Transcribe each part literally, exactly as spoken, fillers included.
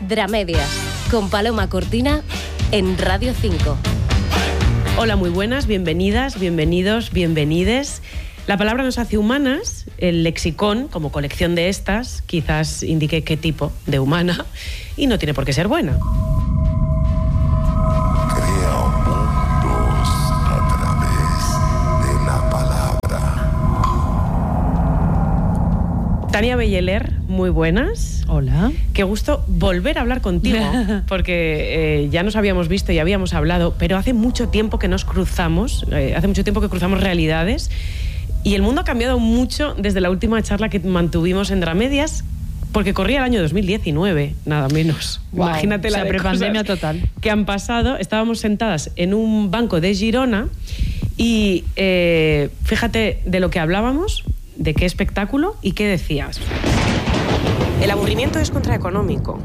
Dramedias, con Paloma Cortina en Radio cinco. Hola, muy buenas, bienvenidas, bienvenidos, bienvenides. La palabra nos hace humanas, el lexicón, como colección de estas, quizás indique qué tipo de humana, y no tiene por qué ser buena. Crea mundos a través de la palabra. Tania Belleler, muy buenas. Hola. Qué gusto volver a hablar contigo, porque eh, ya nos habíamos visto y habíamos hablado, pero hace mucho tiempo que nos cruzamos, eh, hace mucho tiempo que cruzamos realidades, y el mundo ha cambiado mucho desde la última charla que mantuvimos en Dramedias, porque corría el año dos mil diecinueve, nada menos. Wow. Imagínate la O sea, de prepandemia cosas total que han pasado. Estábamos sentadas en un banco de Girona y eh, fíjate de lo que hablábamos, de qué espectáculo y qué decías. El aburrimiento es contraeconómico.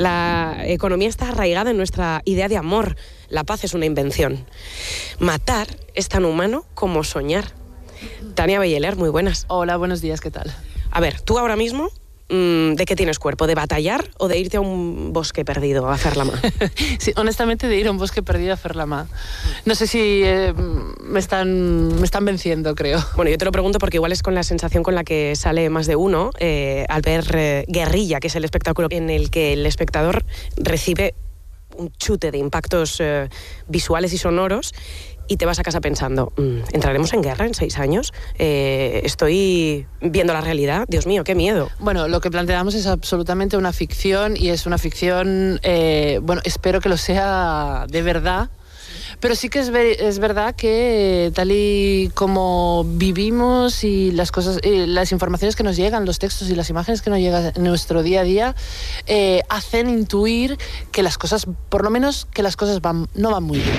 La economía está arraigada en nuestra idea de amor. La paz es una invención. Matar es tan humano como soñar. Tania Belleler, muy buenas. Hola, buenos días, ¿qué tal? A ver, tú ahora mismo, ¿de qué tienes cuerpo? ¿De batallar o de irte a un bosque perdido a hacer la ma? Sí, honestamente, de ir a un bosque perdido a hacer la ma. No sé si eh, me, están, me están venciendo, creo. Bueno, yo te lo pregunto porque igual es con la sensación con la que sale más de uno eh, al ver eh, Guerrilla, que es el espectáculo en el que el espectador recibe un chute de impactos eh, visuales y sonoros, y te vas a casa pensando, ¿entraremos en guerra en seis años? Eh, estoy viendo la realidad. Dios mío, qué miedo. Bueno, lo que planteamos es absolutamente una ficción, y es una ficción, eh, bueno, espero que lo sea de verdad. Pero sí que es, ver, es verdad que tal y como vivimos y las cosas, eh, las informaciones que nos llegan, los textos y las imágenes que nos llegan en nuestro día a día, eh, hacen intuir que las cosas, por lo menos que las cosas van, no van muy bien.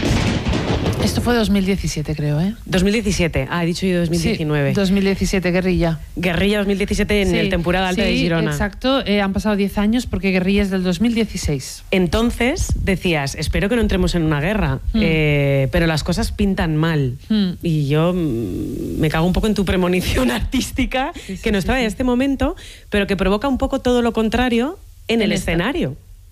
Esto fue dos mil diecisiete, creo, ¿eh? dos mil diecisiete, ah, he dicho yo dos mil diecinueve. Sí, dos mil diecisiete, Guerrilla. Guerrilla dos mil diecisiete en sí, el temporada alta sí, de Girona. Exacto, eh, han pasado diez años porque Guerrilla es del dos mil dieciséis. Entonces decías, espero que no entremos en una guerra, mm. eh, pero las cosas pintan mal. Mm. Y yo mm, me cago un poco en tu premonición artística, sí, sí, que nos trae sí, sí. este momento, pero que provoca un poco todo lo contrario en, en el esta. escenario.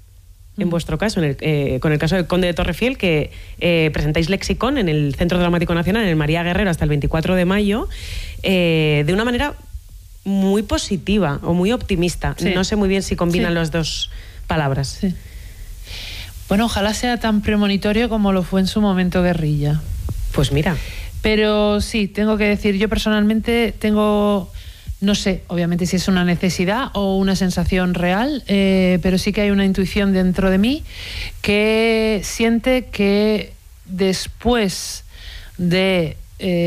En vuestro caso, en el, eh, con el caso del Conde de Torrefiel, que eh, presentáis Lexicón en el Centro Dramático Nacional, en el María Guerrero, hasta el veinticuatro de mayo, eh, de una manera muy positiva o muy optimista. Sí. No sé muy bien si combinan sí. las dos palabras. Sí. Bueno, ojalá sea tan premonitorio como lo fue en su momento Guerrilla. Pues mira. Pero sí, tengo que decir, yo personalmente tengo... No sé, obviamente, si es una necesidad o una sensación real, eh, pero sí que hay una intuición dentro de mí que siente que después de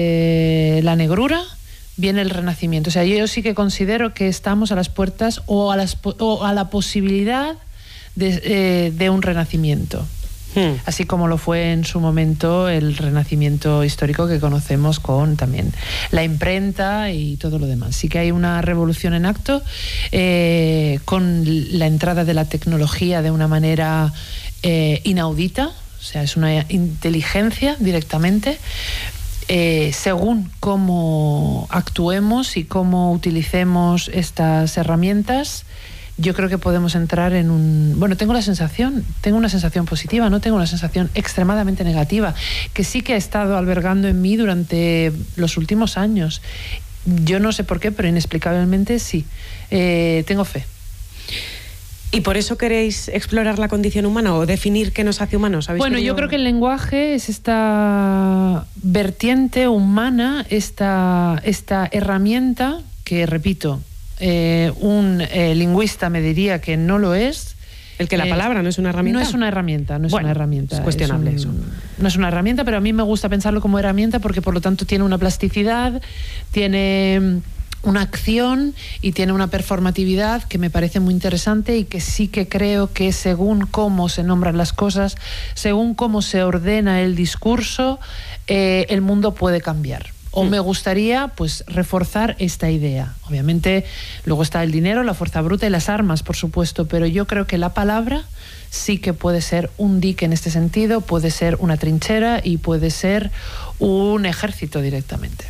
eh, la negrura viene el renacimiento. O sea, yo sí que considero que estamos a las puertas o a, las, o a la posibilidad de, eh, de un renacimiento. Hmm. Así como lo fue en su momento el renacimiento histórico que conocemos con también la imprenta y todo lo demás. Sí que hay una revolución en acto eh, con la entrada de la tecnología de una manera eh, inaudita, o sea, es una inteligencia directamente. Eh, según cómo actuemos y cómo utilicemos estas herramientas, yo creo que podemos entrar en un... Bueno, tengo la sensación, tengo una sensación positiva, no tengo una sensación extremadamente negativa, que sí que ha estado albergando en mí durante los últimos años. Yo no sé por qué, pero inexplicablemente sí. Eh, tengo fe. ¿Y por eso queréis explorar la condición humana o definir qué nos hace humanos? Bueno, querido? Yo creo que el lenguaje es esta vertiente humana, esta, esta herramienta que, repito, Eh, un eh, lingüista me diría que no lo es. El que la eh, palabra no es una herramienta. No es una herramienta, no es bueno, una herramienta. Es cuestionable es un, eso. No es una herramienta, pero a mí me gusta pensarlo como herramienta porque por lo tanto tiene una plasticidad, tiene una acción y tiene una performatividad que me parece muy interesante y que sí que creo que según cómo se nombran las cosas, según cómo se ordena el discurso, eh, el mundo puede cambiar. O me gustaría pues reforzar esta idea. Obviamente luego está el dinero, la fuerza bruta y las armas, por supuesto, pero yo creo que la palabra sí que puede ser un dique en este sentido, puede ser una trinchera y puede ser un ejército directamente.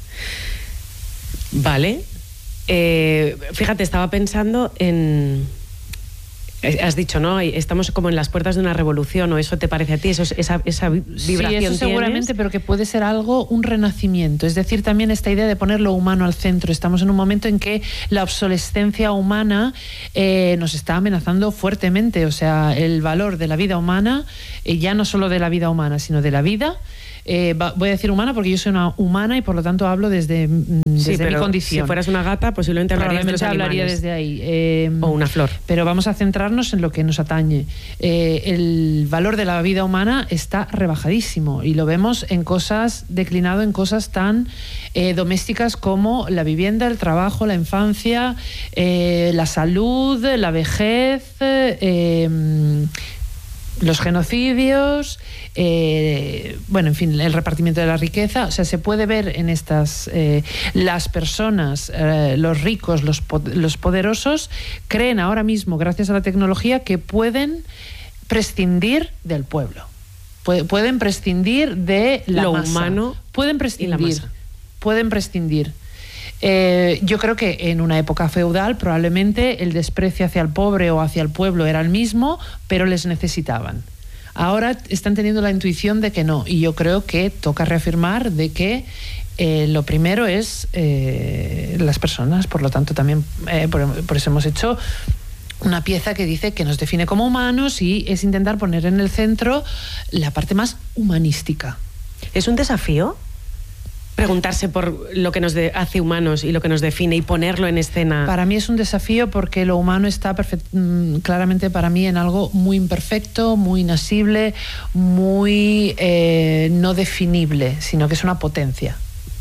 Vale. Eh, fíjate, estaba pensando en, Has dicho, ¿no? Estamos como en las puertas de una revolución, ¿o eso te parece a ti? Eso, esa, esa vibración sí, eso seguramente, tienes. pero que puede ser algo, un renacimiento. Es decir, también esta idea de poner lo humano al centro. Estamos en un momento en que la obsolescencia humana eh, nos está amenazando fuertemente. O sea, el valor de la vida humana, eh, ya no solo de la vida humana, sino de la vida. Eh, va, voy a decir humana porque yo soy una humana y por lo tanto hablo desde, desde sí, mi condición. Si fueras una gata, posiblemente hablarías de los hablaría animales. desde ahí. Eh, o una flor. Pero vamos a centrarnos en lo que nos atañe. Eh, el valor de la vida humana está rebajadísimo y lo vemos en cosas, declinado en cosas tan eh, domésticas como la vivienda, el trabajo, la infancia, eh, la salud, la vejez, eh, los genocidios, eh, bueno, en fin, el repartimiento de la riqueza. O sea, se puede ver en estas, eh, las personas, eh, los ricos, los, los poderosos, creen ahora mismo, gracias a la tecnología, que pueden prescindir del pueblo. Pueden prescindir de la lo masa. humano, pueden prescindir. y la masa. Pueden prescindir. Eh, yo creo que en una época feudal probablemente el desprecio hacia el pobre o hacia el pueblo era el mismo, pero les necesitaban. Ahora están teniendo la intuición de que no, y yo creo que toca reafirmar de que eh, lo primero es eh, las personas, por lo tanto también eh, por, por eso hemos hecho una pieza que dice que nos define como humanos y es intentar poner en el centro la parte más humanística. ¿Es un desafío preguntarse por lo que nos de, hace humanos y lo que nos define y ponerlo en escena? Para mí es un desafío porque lo humano está perfect- claramente para mí en algo muy imperfecto, muy inasible, muy eh, no definible, sino que es una potencia.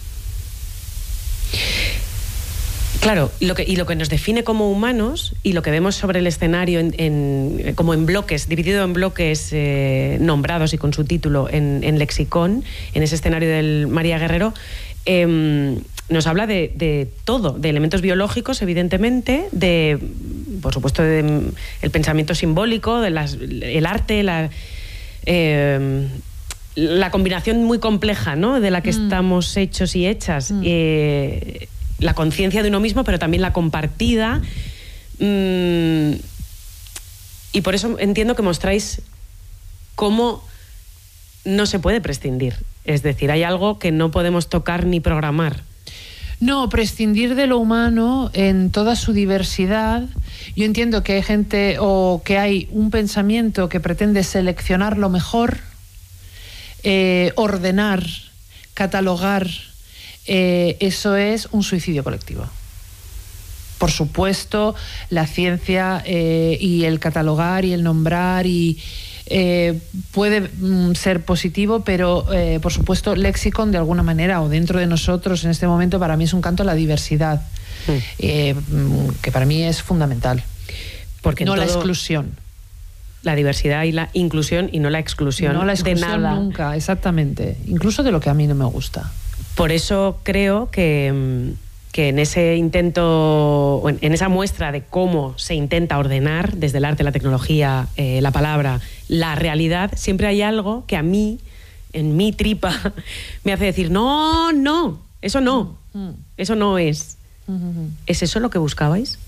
Claro, lo que, y lo que nos define como humanos y lo que vemos sobre el escenario en, en, como en bloques, dividido en bloques eh, nombrados y con su título en, en lexicón, en ese escenario del María Guerrero, eh, nos habla de, de todo, de elementos biológicos, evidentemente, de, por supuesto, de, el pensamiento simbólico, de las, el arte, la... Eh, la combinación muy compleja, ¿no?, de la que mm. estamos hechos y hechas. Mm. Eh, la conciencia de uno mismo, pero también la compartida. Mm, y por eso entiendo que mostráis cómo no se puede prescindir. Es decir, hay algo que no podemos tocar ni programar. No, prescindir de lo humano en toda su diversidad. Yo entiendo que hay gente o que hay un pensamiento que pretende seleccionar lo mejor, eh, ordenar, catalogar. Eh, eso es un suicidio colectivo. Por supuesto, la ciencia eh, y el catalogar y el nombrar y eh, puede mm, ser positivo, pero eh, por supuesto, Lexicon de alguna manera o dentro de nosotros en este momento para mí es un canto a la diversidad, mm. eh, que para mí es fundamental. Porque no todo... la exclusión. La diversidad y la inclusión y no la exclusión. No la exclusión de nada. Nunca, exactamente. Incluso de lo que a mí no me gusta. Por eso creo que, que en ese intento, en esa muestra de cómo se intenta ordenar desde el arte, la tecnología, eh, la palabra, la realidad, siempre hay algo que a mí, en mi tripa, me hace decir, no, no, eso no, mm. eso no es. Mm-hmm. ¿Es eso lo que buscabais?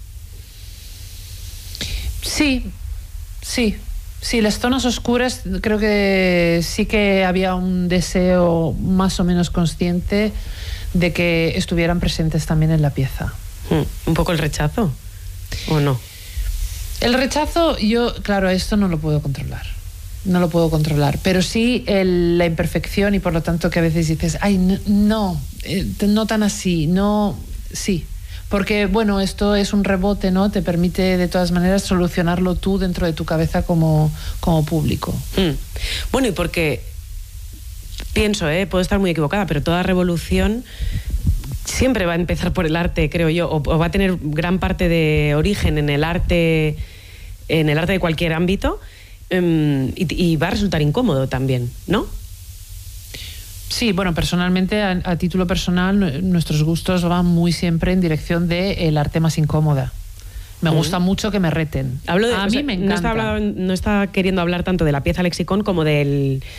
Sí, sí. Sí, las zonas oscuras creo que sí que había un deseo más o menos consciente de que estuvieran presentes también en la pieza. ¿Un poco el rechazo? ¿O no? El rechazo, yo, claro, esto no lo puedo controlar. No lo puedo controlar. Pero sí el, la imperfección y por lo tanto que a veces dices, ay, no, no, eh, no tan así, no, sí. Porque, bueno, esto es un rebote, ¿no? Te permite, de todas maneras, solucionarlo tú dentro de tu cabeza como, como público. Mm. Bueno, y porque pienso, ¿eh? Puedo estar muy equivocada, pero toda revolución siempre va a empezar por el arte, creo yo, o, o va a tener gran parte de origen en el arte, en el arte de cualquier ámbito, um, y, y va a resultar incómodo también, ¿no? Sí, bueno, personalmente, a, a título personal, nuestros gustos van muy siempre en dirección del arte más incómoda. Me uh-huh. gusta mucho que me reten. Hablo de, a o mí sea, me encanta. No está, hablando, no está queriendo hablar tanto de la pieza lexicón como del,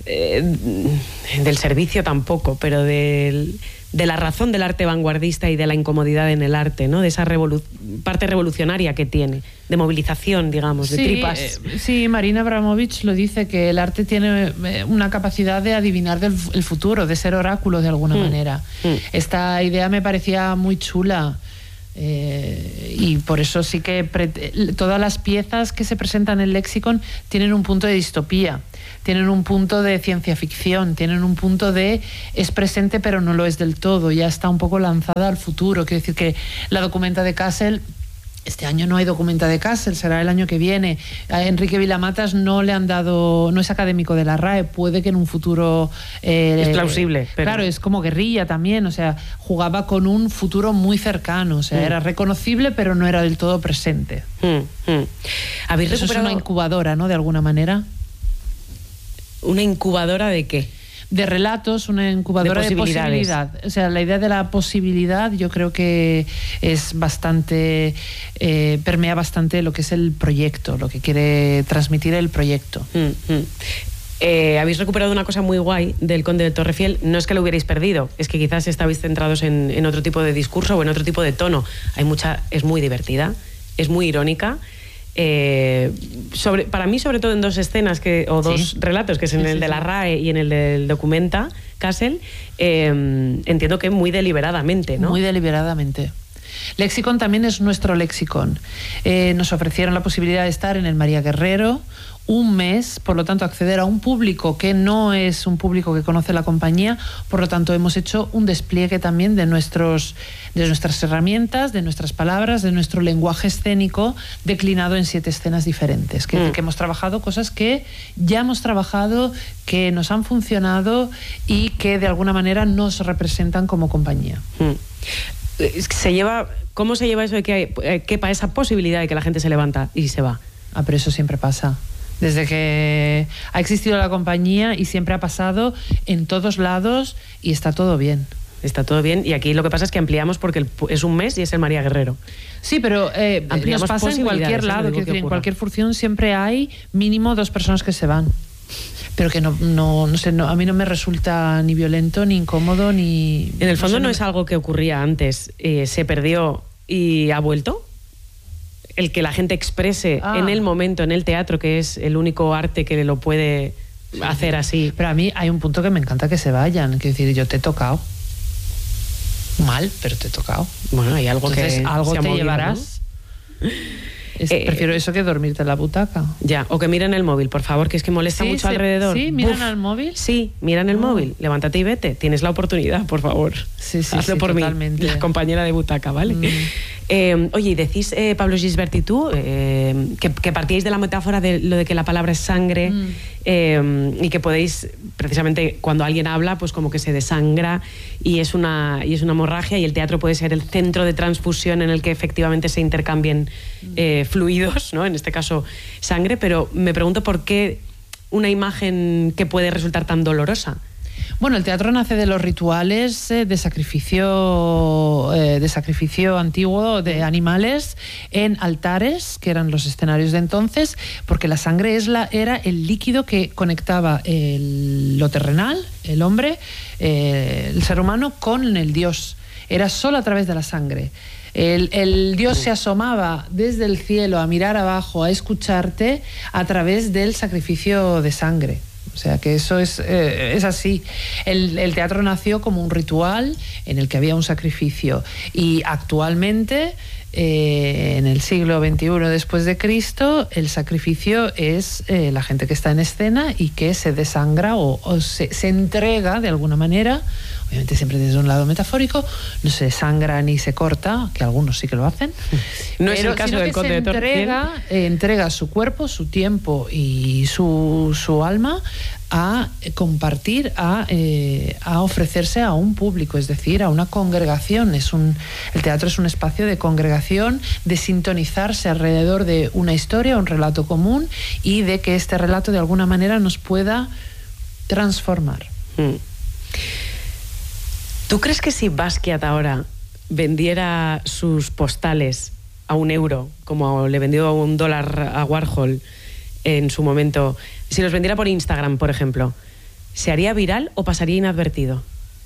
eh, del servicio tampoco, pero del, de la razón del arte vanguardista y de la incomodidad en el arte, ¿no? De esa revolu- parte revolucionaria que tiene, de movilización, digamos, de sí, tripas. Eh, sí, Marina Abramovich lo dice, que el arte tiene una capacidad de adivinar del, el futuro, de ser oráculo de alguna mm. manera. Mm. Esta idea me parecía muy chula. Eh, y por eso sí que pre- todas las piezas que se presentan en el Lexicon tienen un punto de distopía, tienen un punto de ciencia ficción, tienen un punto de es presente pero no lo es del todo, ya está un poco lanzada al futuro. Quiero decir que la documenta de Kassel, este año no hay documenta de Kassel, será el año que viene. A Enrique Vilamatas no le han dado, no es académico de la R A E, puede que en un futuro... Eh, es plausible. Pero... Claro, es como guerrilla también, o sea, jugaba con un futuro muy cercano, o sea, mm. era reconocible pero no era del todo presente. Mm, mm. ¿Habéis Eso recuperado... es una incubadora, ¿no? De alguna manera. ¿Una incubadora de qué? De relatos, una incubadora de, de posibilidad. O sea, la idea de la posibilidad yo creo que es bastante, eh, permea bastante lo que es el proyecto, lo que quiere transmitir el proyecto. Mm-hmm. Eh, habéis recuperado una cosa muy guay del Conde de Torrefiel. No es que lo hubierais perdido, es que quizás estabais centrados en, en otro tipo de discurso o en otro tipo de tono. Hay mucha, es muy divertida, es muy irónica. Eh, sobre, para mí, sobre todo en dos escenas que, o dos sí. relatos, que es en sí, el sí, de la R A E y en el del documenta Kassel, eh, entiendo que muy deliberadamente, ¿no? Muy deliberadamente. Lexicon también es nuestro Lexicon. Eh, nos ofrecieron la posibilidad de estar en el María Guerrero un mes, por lo tanto acceder a un público que no es un público que conoce la compañía, por lo tanto hemos hecho un despliegue también de, nuestros, de nuestras herramientas, de nuestras palabras, de nuestro lenguaje escénico declinado en siete escenas diferentes, que, mm. que hemos trabajado cosas que ya hemos trabajado, que nos han funcionado y que de alguna manera nos representan como compañía. Mm. Se lleva, ¿cómo se lleva eso de que eh, quepa esa posibilidad de que la gente se levanta y se va? Ah, pero eso siempre pasa. Desde que ha existido la compañía y siempre ha pasado en todos lados y está todo bien. Está todo bien y aquí lo que pasa es que ampliamos porque es un mes y es el María Guerrero. Sí, pero eh, nos pasa en cualquier lado, que decir, en cualquier función siempre hay mínimo dos personas que se van. Pero que no, no, no sé, no, a mí no me resulta ni violento, ni incómodo, ni... En el fondo no, no, no me... es algo que ocurría antes, eh, se perdió y ha vuelto. El que la gente exprese ah. en el momento, en el teatro, que es el único arte que lo puede hacer así. Pero a mí hay un punto que me encanta que se vayan, que decir, yo te he tocado. Mal, pero te he tocado. Bueno, hay algo Entonces, que algo se te movido, llevarás. ¿no? Es, eh, prefiero eso que dormirte en la butaca. Ya, o que miren el móvil, por favor, que es que molesta sí, mucho sí, alrededor. ¿Sí? ¿Miran Uf. al móvil? Sí, miran el oh. móvil. Levántate y vete. Tienes la oportunidad, por favor. Sí, sí, Hazlo sí, por totalmente. mí, la compañera de butaca, ¿vale? Mm. Eh, oye, y decís, eh, Pablo Gisbert y tú, eh, que, que partíais de la metáfora de lo de que la palabra es sangre mm. eh, y que podéis, precisamente cuando alguien habla, pues como que se desangra y es una, y es una hemorragia y el teatro puede ser el centro de transfusión en el que efectivamente se intercambien eh, fluidos, ¿no? En este caso sangre, pero me pregunto por qué una imagen que puede resultar tan dolorosa. Bueno, el teatro nace de los rituales eh, de sacrificio eh, de sacrificio antiguo de animales en altares, que eran los escenarios de entonces, porque la sangre es la, era el líquido que conectaba el, lo terrenal, el hombre, eh, el ser humano, con el Dios. Era solo a través de la sangre. El, el Dios se asomaba desde el cielo a mirar abajo, a escucharte a través del sacrificio de sangre. O sea que eso es, eh, es así. El, el teatro nació como un ritual en el que había un sacrificio y actualmente, eh, en el siglo veintiuno después de Cristo, el sacrificio es eh, la gente que está en escena y que se desangra o, o se, se entrega de alguna manera, obviamente siempre desde un lado metafórico, no se desangra ni se corta, que algunos sí que lo hacen. No es el caso del Conde de Torrefiel. Entrega, eh, entrega su cuerpo, su tiempo y su, su alma a compartir, a, eh, a ofrecerse a un público, es decir, a una congregación. Es un, el teatro es un espacio de congregación, de sintonizarse alrededor de una historia, un relato común y de que este relato de alguna manera nos pueda transformar. Mm. ¿Tú crees que si Basquiat ahora vendiera sus postales a un euro, como le vendió a un dólar a Warhol en su momento, si los vendiera por Instagram, por ejemplo, ¿se haría viral o pasaría inadvertido?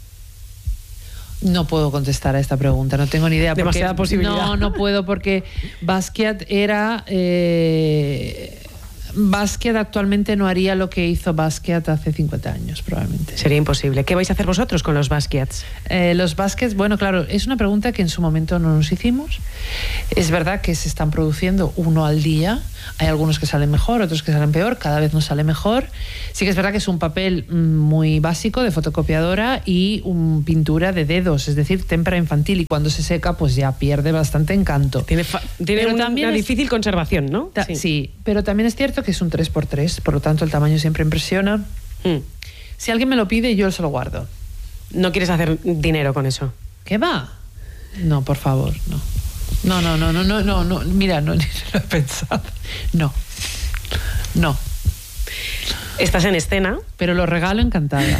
No puedo contestar a esta pregunta, no tengo ni idea. Demasiada posibilidad. No, no puedo porque Basquiat era... Eh, Basquiat actualmente no haría lo que hizo Basquiat hace cincuenta años, probablemente. Sería imposible. ¿Qué vais a hacer vosotros con los Basquiats? Eh, los Basquiats, bueno, claro, es una pregunta que en su momento no nos hicimos. Es verdad que se están produciendo uno al día. Hay algunos que salen mejor, otros que salen peor. Cada vez nos sale mejor. Sí que es verdad que es un papel muy básico de fotocopiadora y un pintura de dedos, es decir, témpera infantil. Y cuando se seca, pues ya pierde bastante encanto. Tiene, fa- tiene una, una es, difícil conservación, ¿no? Ta- sí. sí, pero también es cierto que es un tres por tres, por lo tanto el tamaño siempre impresiona. Mm. Si alguien me lo pide, yo se lo guardo. ¿No quieres hacer dinero con eso? ¿Qué va? No, por favor, no. No, no, no, no, no, no, no. Mira, no, ni lo he pensado. No, no. Estás en escena. Pero lo regalo encantada.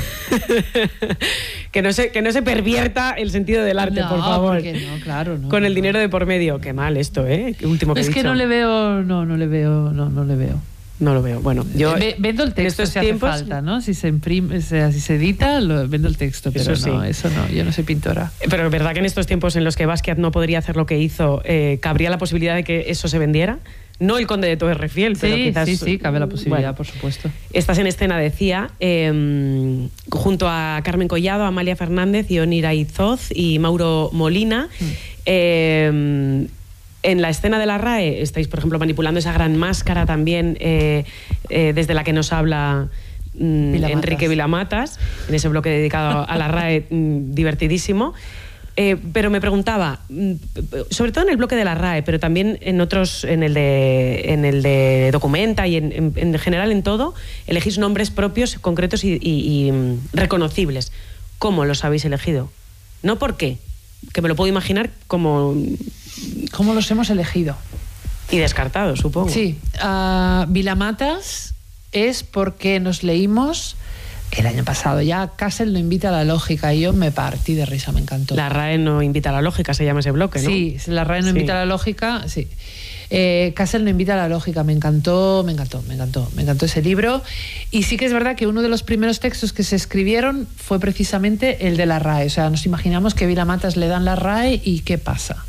que, no se, que no se pervierta el sentido del arte, no, por favor. No, claro, no. Con no, el dinero no. de por medio. Qué mal esto, ¿eh? Qué último que es he que dicho. no le veo, no, no le veo, no, no le veo. No lo veo. Bueno, yo v- vendo el texto si tiempos, hace falta, ¿no? Si se imprime, si se edita, lo, vendo el texto, pero eso no, sí. eso no, yo no soy pintora. Pero es verdad que en estos tiempos en los que Basquiat no podría hacer lo que hizo, eh, ¿cabría la posibilidad de que eso se vendiera? No el Conde de Torrefiel, pero sí, quizás... Sí, sí, cabe la posibilidad, bueno, por supuesto. Estás en escena, decía, eh, junto a Carmen Collado, Amalia Fernández, Ionira Izoz y Mauro Molina. Mm. Eh, En la escena de la R A E estáis, por ejemplo, manipulando esa gran máscara también eh, eh, desde la que nos habla mm, Vilamatas. Enrique Vilamatas, en ese bloque dedicado a la R A E, mm, divertidísimo. Eh, pero me preguntaba, mm, sobre todo en el bloque de la R A E, pero también en otros, en el de, en el de Documenta y en, en, en general en todo, elegís nombres propios, concretos y, y, y mm, reconocibles. ¿Cómo los habéis elegido? No por qué, que me lo puedo imaginar como... ¿Cómo los hemos elegido? Y descartado, supongo. Sí. Uh, Vilamatas es porque nos leímos el año pasado ya Castle no invita a la lógica y yo me partí de risa, me encantó. La R A E no invita a la lógica, se llama ese bloque, ¿no? Sí, la R A E no sí. invita a la lógica, sí. Eh, Castle no invita a la lógica, me encantó, me encantó, me encantó, me encantó ese libro. Y sí que es verdad que uno de los primeros textos que se escribieron fue precisamente el de la R A E. O sea, nos imaginamos que Vilamatas le dan la R A E y ¿qué pasa?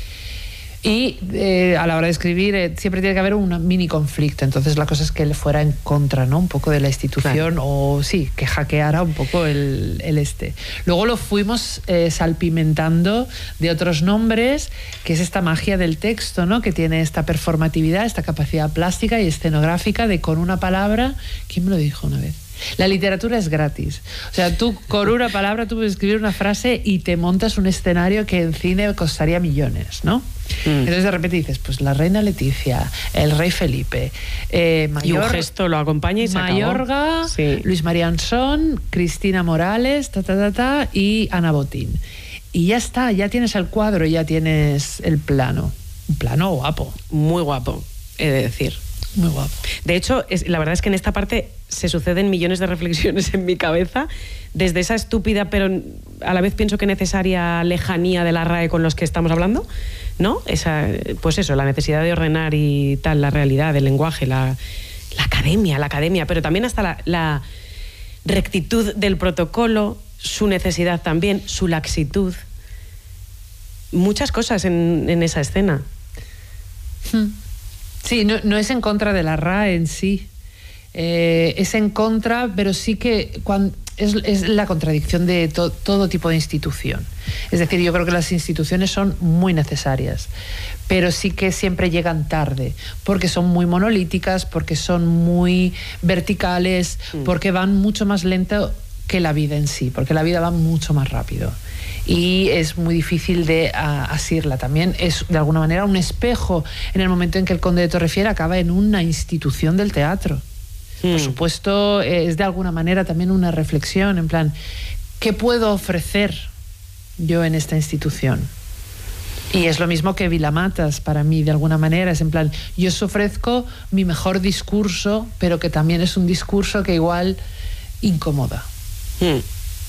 Y eh, a la hora de escribir eh, siempre tiene que haber un mini conflicto. Entonces la cosa es que él fuera en contra, ¿no? Un poco de la institución, claro. O sí, que hackeara un poco el, el este. Luego lo fuimos eh, salpimentando de otros nombres, que es esta magia del texto, ¿no? Que tiene esta performatividad, esta capacidad plástica y escenográfica de con una palabra... ¿Quién me lo dijo una vez? La literatura es gratis. O sea, tú con una palabra tú puedes escribir una frase y te montas un escenario que en cine costaría millones, ¿no? Mm. Entonces de repente dices, pues la reina Leticia, el rey Felipe, eh, Mayor, y un gesto lo acompaña y se Mayorga, acabó. Sí. Luis María Ansón, Cristina Morales, ta, ta, ta, ta, y Ana Botín. Y ya está, ya tienes el cuadro, ya tienes el plano. Un plano guapo. Muy guapo, he de decir. Muy guapo. De hecho, es, la verdad es que en esta parte se suceden millones de reflexiones en mi cabeza, desde esa estúpida, pero a la vez pienso que necesaria lejanía de la R A E con los que estamos hablando, ¿no? Esa, pues eso, la necesidad de ordenar y tal, la realidad, el lenguaje, la, la academia, la academia, pero también hasta la, la rectitud del protocolo, su necesidad también, su laxitud. Muchas cosas en, en esa escena. Hmm. Sí, no, no es en contra de la R A E en sí, eh, es en contra, pero sí que cuando, es, es la contradicción de to, todo tipo de institución. Es decir, yo creo que las instituciones son muy necesarias, pero sí que siempre llegan tarde, porque son muy monolíticas, porque son muy verticales, mm. porque van mucho más lento que la vida en sí, porque la vida va mucho más rápido. Y es muy difícil de uh, asirla. También es, de alguna manera, un espejo en el momento en que el Conde de Torrefiel acaba en una institución del teatro. Hmm. Por supuesto, es de alguna manera también una reflexión, en plan, ¿qué puedo ofrecer yo en esta institución? Y es lo mismo que Vilamatas para mí, de alguna manera, es en plan, yo os ofrezco mi mejor discurso, pero que también es un discurso que igual incomoda. Hmm.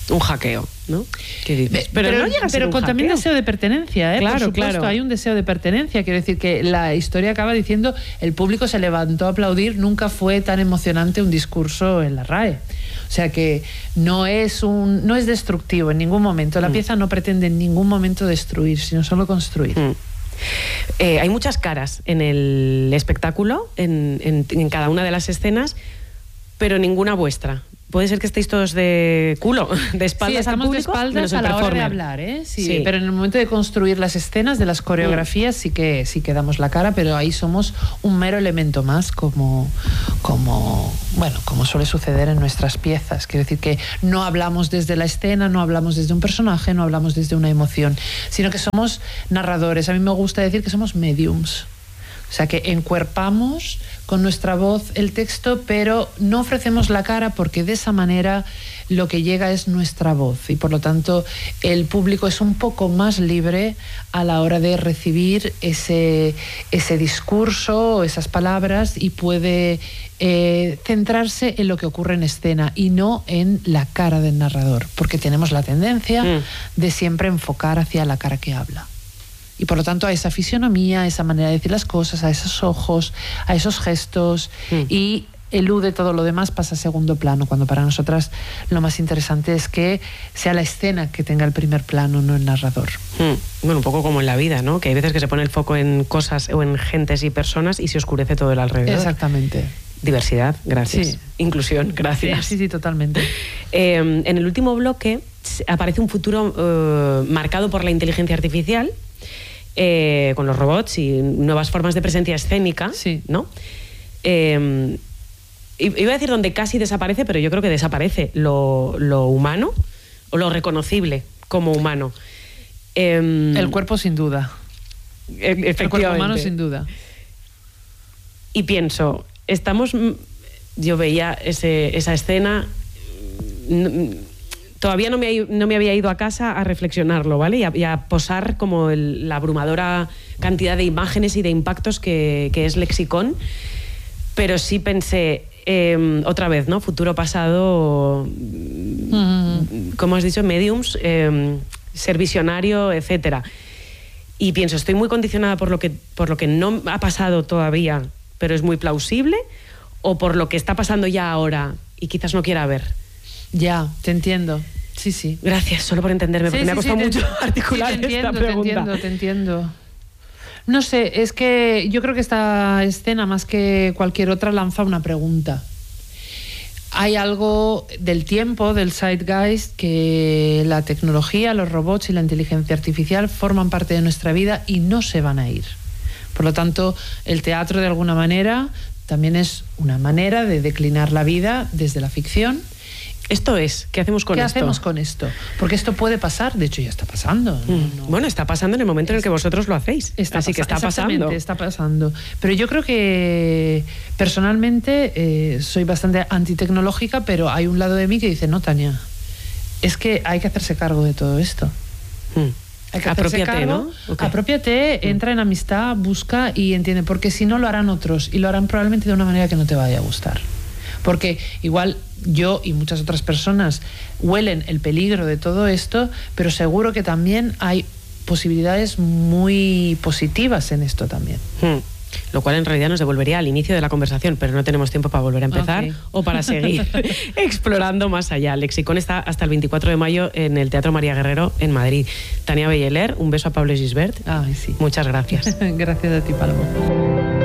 un hackeo, ¿no? ¿Qué dices? Pero, pero no llega a ser pero un con también hackeo. deseo de pertenencia, ¿eh? Claro, Por supuesto, claro. hay un deseo de pertenencia. Quiero decir que la historia acaba diciendo el público se levantó a aplaudir, nunca fue tan emocionante un discurso en la R A E. O sea que no es un no es destructivo en ningún momento. La Mm. pieza no pretende en ningún momento destruir, sino solo construir. Mm. Eh, hay muchas caras en el espectáculo, en, en, en cada una de las escenas, pero ninguna vuestra. Puede ser que estéis todos de culo, de espaldas Sí, al estamos de público, espaldas menos el a la hora de performer. hablar, ¿eh? Sí, Sí. pero en el momento de construir las escenas, de las coreografías, sí que sí que damos la cara, pero ahí somos un mero elemento más, como, como, bueno, como suele suceder en nuestras piezas. Quiero decir que no hablamos desde la escena, no hablamos desde un personaje, no hablamos desde una emoción, sino que somos narradores. A mí me gusta decir que somos mediums. O sea, que encuerpamos con nuestra voz el texto, pero no ofrecemos la cara porque de esa manera lo que llega es nuestra voz y por lo tanto el público es un poco más libre a la hora de recibir ese, ese discurso, esas palabras y puede eh, centrarse en lo que ocurre en escena y no en la cara del narrador, porque tenemos la tendencia Mm. de siempre enfocar hacia la cara que habla. Y por lo tanto a esa fisionomía, a esa manera de decir las cosas, a esos ojos, a esos gestos Mm. y elude todo lo demás, pasa a segundo plano, cuando para nosotras lo más interesante es que sea la escena que tenga el primer plano, no el narrador. Mm. Bueno, un poco como en la vida, ¿no? Que hay veces que se pone el foco en cosas o en gentes y personas y se oscurece todo el alrededor. Exactamente. Diversidad, gracias. Sí. Inclusión, gracias. Sí, sí, sí, totalmente. Eh, en el último bloque s- aparece un futuro eh, marcado por la inteligencia artificial, eh, con los robots y nuevas formas de presencia escénica, Sí. ¿no? Eh, i- iba a decir donde casi desaparece, pero yo creo que desaparece lo, lo humano o lo reconocible como humano. Eh, El cuerpo sin duda. e- El cuerpo efectivamente. humano sin duda. Y pienso, estamos. mm, Yo veía ese, esa escena. mm, Todavía no me, ha- no me había ido a casa a reflexionarlo, ¿vale? Y a, y a posar como el- la abrumadora cantidad de imágenes y de impactos que, que es Lexicon. Pero sí pensé, eh, otra vez, ¿no? Futuro, pasado. Mm. Como has dicho, mediums, eh, ser visionario, etcétera. Y pienso, estoy muy condicionada por lo que, por lo que no ha pasado todavía, pero es muy plausible, o por lo que está pasando ya ahora y quizás no quiera ver. Ya, te entiendo. Sí, sí. Gracias, solo por entenderme, porque Sí, me ha sí, costado sí, te- mucho articular sí, te entiendo, esta pregunta. Te entiendo, te entiendo. No sé, es que yo creo que esta escena, más que cualquier otra, lanza una pregunta. Hay algo del tiempo, del zeitgeist, que la tecnología, los robots y la inteligencia artificial forman parte de nuestra vida y no se van a ir. Por lo tanto, el teatro, de alguna manera, también es una manera de declinar la vida desde la ficción. Esto es, ¿qué hacemos con ¿Qué esto? hacemos con esto? Porque esto puede pasar, de hecho ya está pasando. ¿no? Mm. No- Bueno, está pasando en el momento en el que vosotros lo hacéis. Está Así que pasa- está exactamente, pasando. está pasando. Pero yo creo que personalmente eh, soy bastante antitecnológica, pero hay un lado de mí que dice, no, Tania, es que hay que hacerse cargo de todo esto. Mm. Hay que hacerse Apropiate, cargo, ¿no? Ok. apropiate, entra en amistad, busca y entiende, porque si no lo harán otros y lo harán probablemente de una manera que no te vaya a gustar. Porque igual yo y muchas otras personas huelen el peligro de todo esto, pero seguro que también hay posibilidades muy positivas en esto también. Mm. Lo cual en realidad nos devolvería al inicio de la conversación, pero no tenemos tiempo para volver a empezar Ok. o para seguir explorando más allá. Lexicon está hasta el veinticuatro de mayo en el Teatro María Guerrero en Madrid. Tania Belleler, un beso a Pablo Gisbert. Ay, sí. Muchas gracias. Gracias a ti, Paloma.